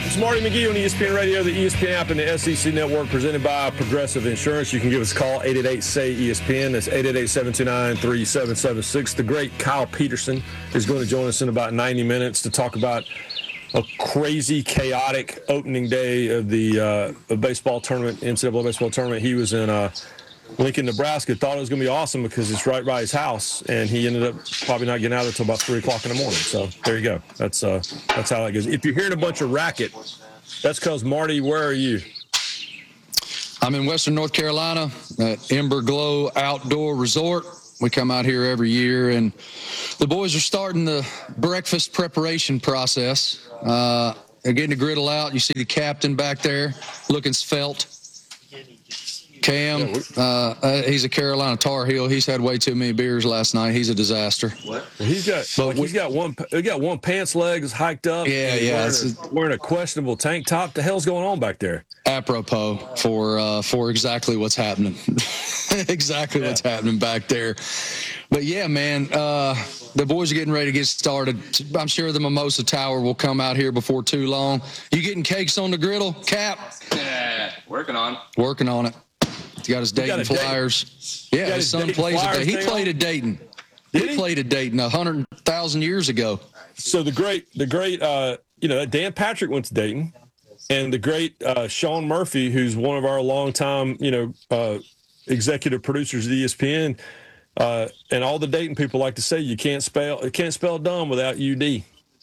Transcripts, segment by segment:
It's Marty McGee on ESPN Radio, the ESPN app, and the SEC Network, presented by Progressive Insurance. You can give us a call, 888-SAY-ESPN. That's 888-729-3776. The great Kyle Peterson is going to join us in about 90 minutes to talk about a crazy, chaotic opening day of the baseball tournament, NCAA baseball tournament. He was in Lincoln, Nebraska. Thought it was going to be awesome because it's right by his house, and he ended up probably not getting out until about 3 o'clock in the morning. So there you go. That's how that goes. If you're hearing a bunch of racket, that's because, Marty, where are you? I'm in Western North Carolina at Ember Glow Outdoor Resort. We come out here every year, and the boys are starting the breakfast preparation process. They're getting the griddle out. You see the captain back there looking svelte. Cam, he's a Carolina Tar Heel. He's had way too many beers last night. He's a disaster. What? He's got one pants leg is hiked up. Yeah. Wearing a questionable tank top. The hell's going on back there? Apropos for exactly what's happening. What's happening back there. But yeah, man, the boys are getting ready to get started. I'm sure the Mimosa Tower will come out here before too long. You getting cakes on the griddle, Cap? Yeah, working on it. He got his Dayton Flyers. Yeah, his son plays at Dayton. He played at Dayton. He played at Dayton 100,000 years ago. So the great, Dan Patrick went to Dayton, and the great Sean Murphy, who's one of our longtime, executive producers at ESPN, and all the Dayton people like to say you can't spell dumb without UD.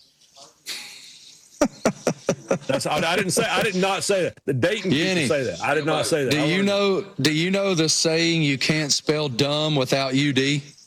I did not say that. The Dayton people say that. I did not say that. Do you know the saying you can't spell dumb without UD?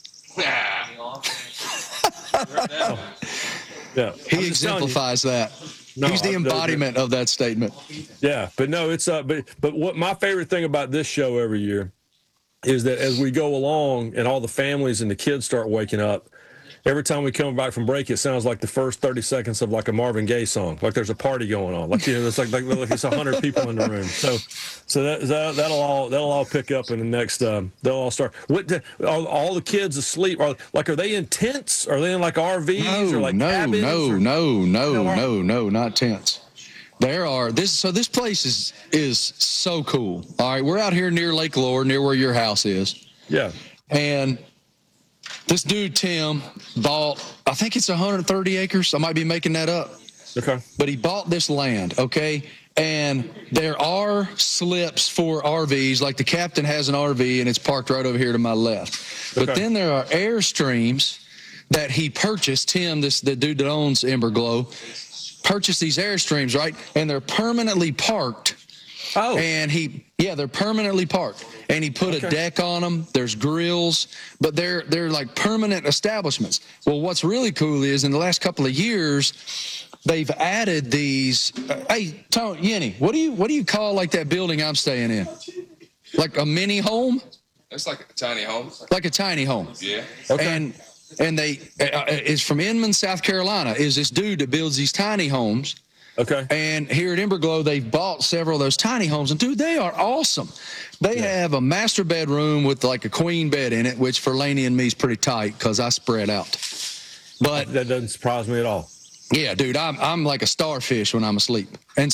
Yeah. He exemplifies that. No, he's the embodiment of that statement. Yeah, but no, it's but what my favorite thing about this show every year is that as we go along and all the families and the kids start waking up, every time we come back from break, it sounds like the first 30 seconds of like a Marvin Gaye song, like there's a party going on, like it's like it's 100 people in the room. So that'll all pick up in the next. They'll all start. Are all the kids asleep? Are they in tents? Are they in like RVs or like cabins? No, not tents. This place is so cool. All right, we're out here near Lake Lore, near where your house is. Yeah, and this dude, Tim, bought, I think it's 130 acres. I might be making that up. Okay. But he bought this land, okay? And there are slips for RVs, like the captain has an RV, and it's parked right over here to my left. But then there are Airstreams that he purchased. Tim, the dude that owns Ember Glow, purchased these Airstreams, right? And they're permanently parked. Oh. And they're permanently parked. And he put a deck on them. There's grills, but they're like permanent establishments. Well, what's really cool is in the last couple of years, they've added these. Hey, Tony, Yenny, what do you call like that building I'm staying in? Like a mini home? It's like a tiny home. Like a tiny home. Yeah. Okay. And they is from Inman, South Carolina. Is this dude that builds these tiny homes? Okay. And here at Ember Glow, they've bought several of those tiny homes. And, dude, they are awesome. They have a master bedroom with, like, a queen bed in it, which for Laney and me is pretty tight because I spread out. But that doesn't surprise me at all. Yeah, dude, I'm like a starfish when I'm asleep. And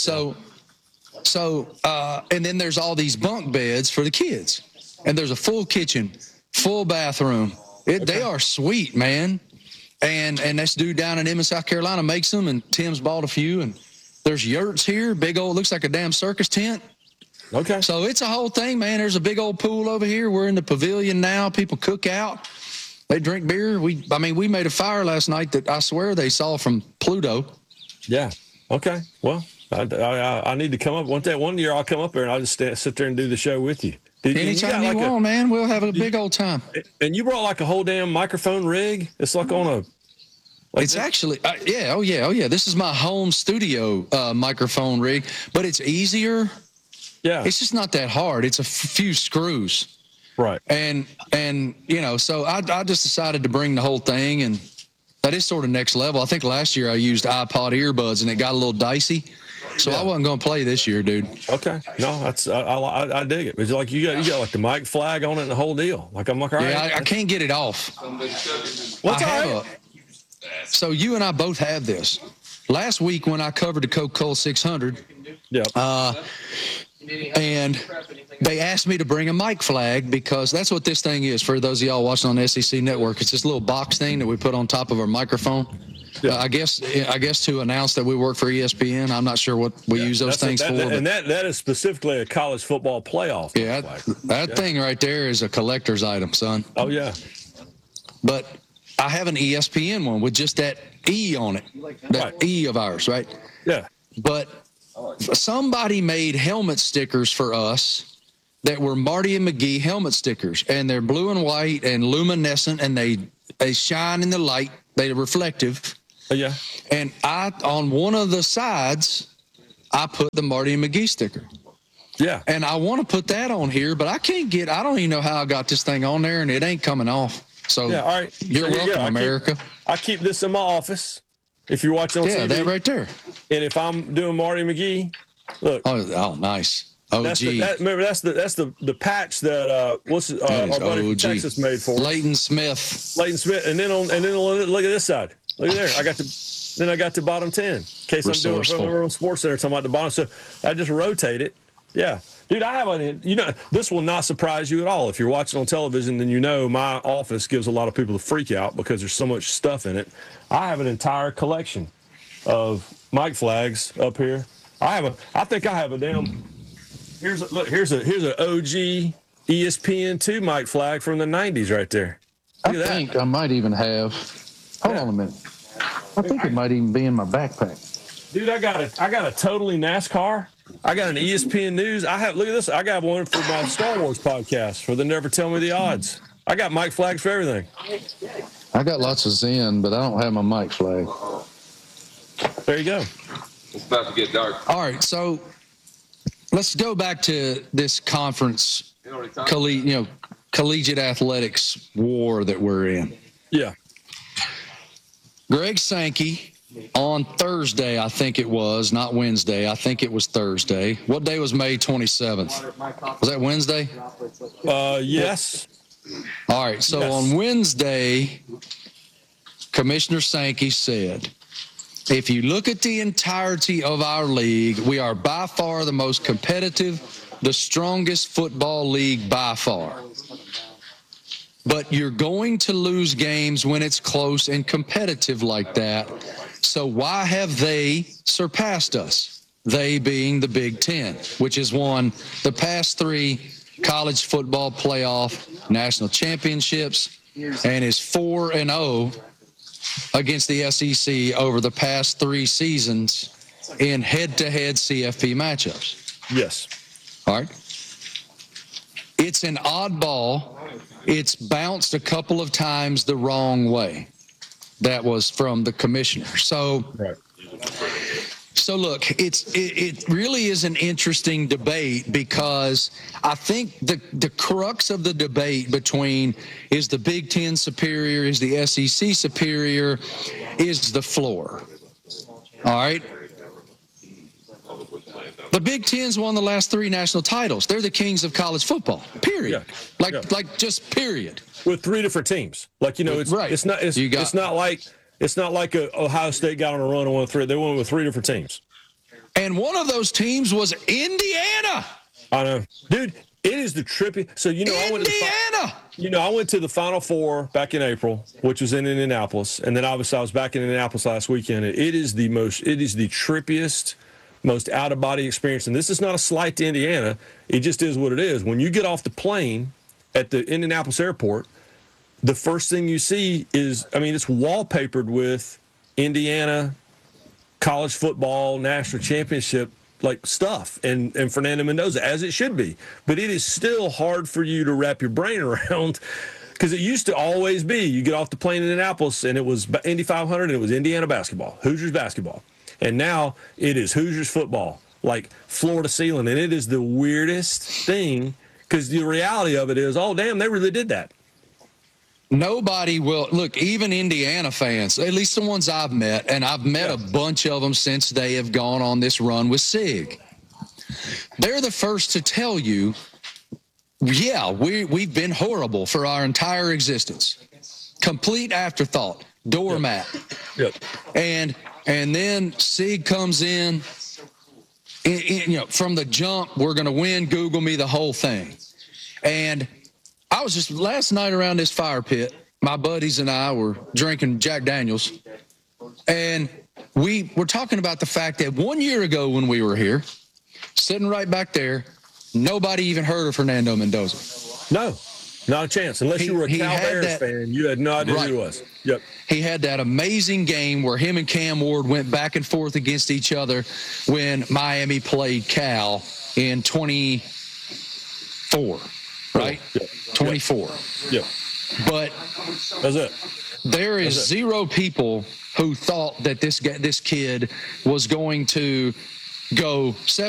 and then there's all these bunk beds for the kids. And there's a full kitchen, full bathroom. They are sweet, man. And this dude down in Inman, South Carolina makes them, and Tim's bought a few, and there's yurts here, big old, looks like a damn circus tent. Okay. So it's a whole thing, man. There's a big old pool over here. We're in the pavilion now. People cook out. They drink beer. We made a fire last night that I swear they saw from Pluto. Yeah. Okay. Well, I need to come up. One year I'll come up there and I'll just sit there and do the show with you. Anytime you want, man. We'll have a big old time. And you brought like a whole damn microphone rig? It's like on a... It's actually, oh yeah. This is my home studio microphone rig, but it's easier. Yeah. It's just not that hard. It's a few screws. Right. And so I just decided to bring the whole thing, and that is sort of next level. I think last year I used iPod earbuds, and it got a little dicey. So I wasn't going to play this year, dude. Okay. No, that's I dig it. It's like you got like the mic flag on it and the whole deal. Like I'm like, all right. Yeah, I can't get it off. What's all right? So you and I both have this. last week when I covered the Coca-Cola 600, and they asked me to bring a mic flag because that's what this thing is. For those of y'all watching on the SEC Network, it's this little box thing that we put on top of our microphone. Yeah. I guess to announce that we work for ESPN. I'm not sure what we use those things for. And that is specifically a college football playoff. Yeah, that thing right there is a collector's item, son. Oh, yeah. But I have an ESPN one with just that E on it, that E of ours, right? Yeah. But somebody made helmet stickers for us that were Marty and McGee helmet stickers, and they're blue and white and luminescent, and they shine in the light. They're reflective. Yeah. And on one of the sides, I put the Marty and McGee sticker. Yeah. And I want to put that on here, but I don't even know how I got this thing on there, and it ain't coming off. So yeah, all right. You're welcome, America. I keep this in my office. If you're watching on TV. Yeah, that right there. And if I'm doing Marty McGee, look. Oh, nice. OG. Remember, that's the patch that our buddy from Texas made for us. Leighton Smith. And then look at this side. Look at there. I got the bottom 10. In case I'm doing from Sports Center talking about the bottom. So I just rotate it. Yeah. Dude, I have this will not surprise you at all. If you're watching on television, then my office gives a lot of people the freak out because there's so much stuff in it. I have an entire collection of mic flags up here. I think I have a damn. Here's an OG ESPN2 mic flag from the 90s right there. I think I might even have. Hold on a minute. I think it might even be in my backpack. Dude, I got a totally NASCAR. I got an ESPN News. Look at this. I got one for my Star Wars podcast for the Never Tell Me the Odds. I got mic flags for everything. I got lots of Zen, but I don't have my mic flag. There you go. It's about to get dark. All right, so let's go back to this conference, collegiate athletics war that we're in. Yeah. Greg Sankey on Thursday, I think it was, not Wednesday. I think it was Thursday. What day was May 27th? Was that Wednesday? Yes. All right, so on Wednesday, Commissioner Sankey said, if you look at the entirety of our league, we are by far the most competitive, the strongest football league by far. But you're going to lose games when it's close and competitive like that. So why have they surpassed us? They being the Big Ten, which has won the past 3 college football playoff national championships and is 4-0 against the SEC over the past 3 seasons in head-to-head CFP matchups. Yes. All right. It's an oddball. It's bounced a couple of times the wrong way. That was from the commissioner. So look, it really is an interesting debate because I think the crux of the debate between is the Big Ten superior, is the SEC superior, is the floor. All right. The Big Ten's won the last 3 national titles. They're the kings of college football. Period. Yeah. Like just period. With 3 different teams. It's not like Ohio State got on a run and won 3. They won with 3 different teams. And one of those teams was Indiana. I know. Dude, it is the trippy. So I went to the Final Four back in April, which was in Indianapolis, and then obviously I was back in Indianapolis last weekend. It is the trippiest, most out-of-body experience. And this is not a slight to Indiana. It just is what it is. When you get off the plane at the Indianapolis airport, the first thing you see is, it's wallpapered with Indiana college football national championship like stuff and Fernando Mendoza, as it should be. But it is still hard for you to wrap your brain around because it used to always be you get off the plane in Indianapolis and it was Indy 500 and it was Indiana basketball, Hoosiers basketball. And now it is Hoosiers football, like floor to ceiling. And it is the weirdest thing because the reality of it is, oh, damn, they really did that. Nobody will look, even Indiana fans, at least the ones I've met, and I've met a bunch of them since they have gone on this run with SIG. They're the first to tell you, we've been horrible for our entire existence. Complete afterthought, doormat. Yep. And And then Sig comes in, from the jump, we're going to win, Google me, the whole thing. And I was just last night around this fire pit, my buddies and I were drinking Jack Daniels, and we were talking about the fact that 1 year ago when we were here, sitting right back there, nobody even heard of Fernando Mendoza. No, not a chance. Unless you were a Cal Bears fan, you had no idea who he was. Yep. He had that amazing game where him and Cam Ward went back and forth against each other when Miami played Cal in 24, right? Yep. 24. Yep. But That's it. there is zero people who thought that this kid was going to go